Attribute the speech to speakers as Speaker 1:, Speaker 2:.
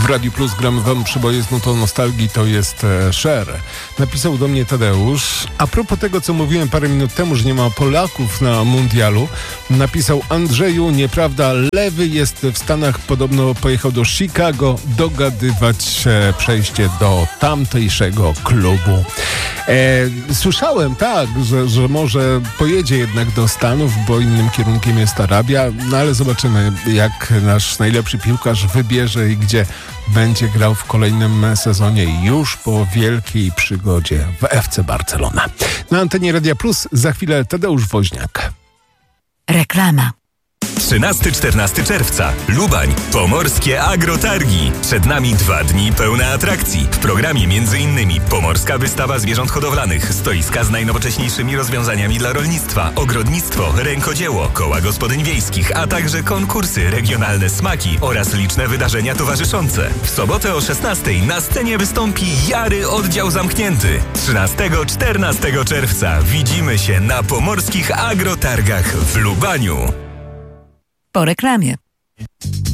Speaker 1: Radiu Plus gramy wam przyboje z nutą nostalgii, to jest Cher. Napisał do mnie Tadeusz. A propos tego, co mówiłem parę minut temu, że nie ma Polaków na mundialu, napisał: Andrzeju, nieprawda, Lewy jest w Stanach, podobno pojechał do Chicago dogadywać przejście do tamtejszego klubu. Słyszałem, tak, że może pojedzie jednak do Stanów, bo innym kierunkiem jest Arabia, no ale zobaczymy, jak nasz najlepszy piłkarz wybierze i gdzie będzie grał w kolejnym sezonie już po wielkiej przygodzie w FC Barcelona. Na antenie Radia Plus za chwilę Tadeusz Woźniak.
Speaker 2: Reklama.
Speaker 3: 13-14 czerwca. Lubań. Pomorskie Agrotargi. Przed nami 2 dni pełne atrakcji. W programie m.in. Pomorska Wystawa Zwierząt Hodowlanych, stoiska z najnowocześniejszymi rozwiązaniami dla rolnictwa, ogrodnictwo, rękodzieło, koła gospodyń wiejskich, a także konkursy, regionalne smaki oraz liczne wydarzenia towarzyszące. W sobotę o 16:00 na scenie wystąpi Jary Oddział Zamknięty. 13-14 czerwca widzimy się na Pomorskich Agrotargach w Lubaniu.
Speaker 2: Po reklamie.